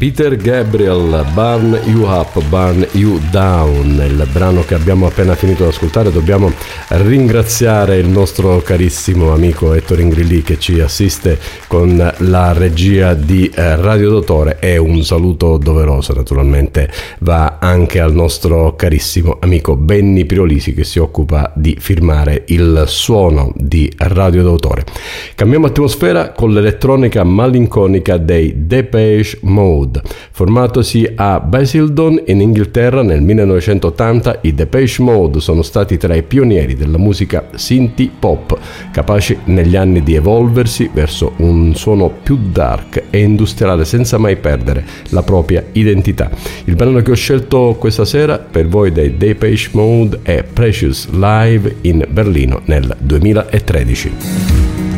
Peter Gabriel, Burn You Up, Burn You Down, il brano che abbiamo appena finito di ascoltare. Dobbiamo ringraziare il nostro carissimo amico Ettore Ingrilli che ci assiste con la regia di Radio D'autore, e un saluto doveroso naturalmente va anche al nostro carissimo amico Benny Pirolisi che si occupa di firmare il suono di Radio D'autore. Cambiamo atmosfera con l'elettronica malinconica dei Depeche Mode. Formatosi a Basildon in Inghilterra nel 1980, i Depeche Mode sono stati tra i pionieri della musica synthie pop, capaci negli anni di evolversi verso un suono più dark e industriale senza mai perdere la propria identità. Il brano che ho scelto questa sera per voi dei Depeche Mode è Precious, live in Berlino nel 2013.